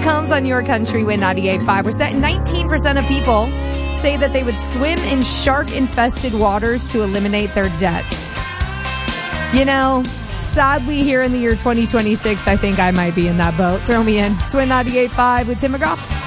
comes on Your Country Win 98.5. We're set 19% of people say that they would swim in shark-infested waters to eliminate their debt. You know, sadly, here in the year 2026, I think I might be in that boat. Throw me in. It's Win 98.5 with Tim McGraw.